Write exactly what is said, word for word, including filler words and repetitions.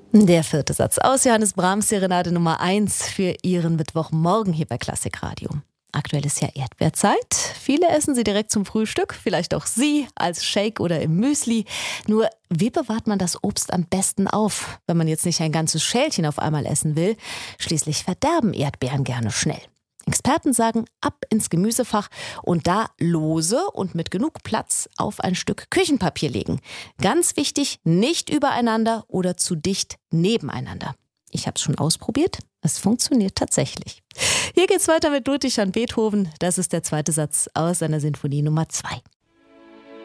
Der vierte Satz aus Johannes Brahms Serenade Nummer eins für Ihren Mittwochmorgen hier bei Klassikradio. Aktuell ist ja Erdbeerzeit. Viele essen sie direkt zum Frühstück, vielleicht auch Sie als Shake oder im Müsli. Nur, wie bewahrt man das Obst am besten auf, wenn man jetzt nicht ein ganzes Schälchen auf einmal essen will? Schließlich verderben Erdbeeren gerne schnell. Experten sagen, ab ins Gemüsefach und da lose und mit genug Platz auf ein Stück Küchenpapier legen. Ganz wichtig, nicht übereinander oder zu dicht nebeneinander. Ich habe es schon ausprobiert, es funktioniert tatsächlich. Hier geht's weiter mit Ludwig van Beethoven. Das ist der zweite Satz aus seiner Sinfonie Nummer zwei.